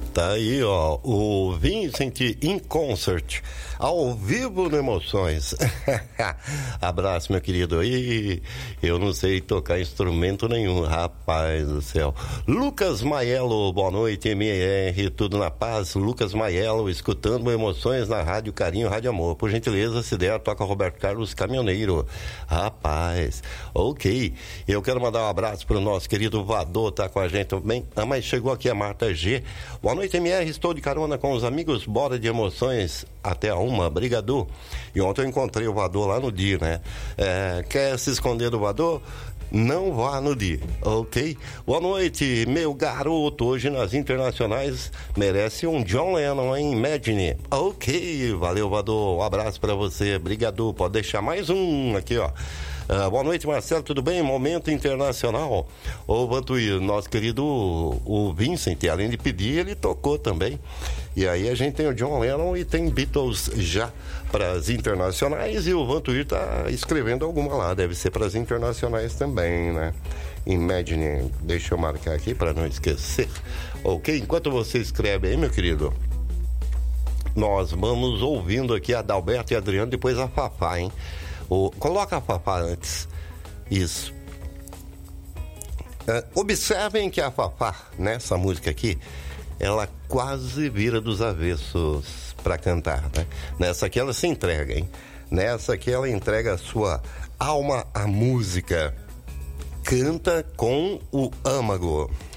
Tá aí, ó, o Vincent in Concert, ao vivo no Emoções. Abraço, meu querido. E eu não sei tocar instrumento nenhum, rapaz do céu. Lucas Maiello, boa noite, MR, tudo na paz. Lucas Maiello, escutando Emoções na Rádio Carinho, Rádio Amor. Por gentileza, se der, toca Roberto Carlos Caminhoneiro. Rapaz, ok. Eu quero mandar um abraço pro nosso querido Vador, tá com a gente também. Mas chegou aqui a Marta G. Boa noite, MR, estou de carona com os amigos, bora de Emoções até a 1, brigadu. E ontem eu encontrei o Vador lá no dia, né? Quer se esconder do Vador? Não vá no dia, ok? Boa noite, meu garoto, hoje nas internacionais merece um John Lennon, hein? Imagine. Ok, valeu, Vador, um abraço pra você, brigadu, pode deixar mais um aqui, ó. Boa noite, Marcelo, tudo bem? Momento internacional. Ô, Vantuí, nosso querido o Vincent, além de pedir, ele tocou também. E aí a gente tem o John Lennon e tem Beatles já para as internacionais, e o Vantuí tá escrevendo alguma lá, deve ser para as internacionais também, né? Imagine, deixa eu marcar aqui para não esquecer. Ok, enquanto você escreve aí, meu querido, nós vamos ouvindo aqui a Adalberto e a Adriano, depois a Fafá, hein? Coloca a Fafá antes. Isso. Observem que a Fafá, nessa música aqui, ela quase vira dos avessos para cantar, né? Nessa aqui ela se entrega, hein? Nessa aqui ela entrega a sua alma à música. Canta com o âmago.